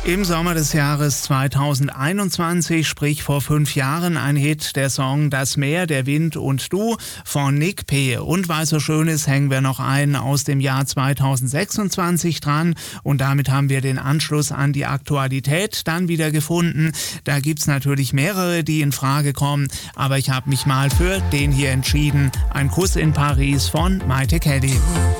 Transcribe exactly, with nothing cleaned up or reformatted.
Im Sommer des Jahres zweitausendeinundzwanzig, sprich vor fünf Jahren, ein Hit, der Song Das Meer, der Wind und du von Nick P. Und weil es so schön ist, hängen wir noch einen aus dem Jahr zweitausendsechsundzwanzig dran und damit haben wir den Anschluss an die Aktualität dann wieder gefunden. Da gibt's natürlich mehrere, die in Frage kommen, aber ich habe mich mal für den hier entschieden. Ein Kuss in Paris von Maite Kelly.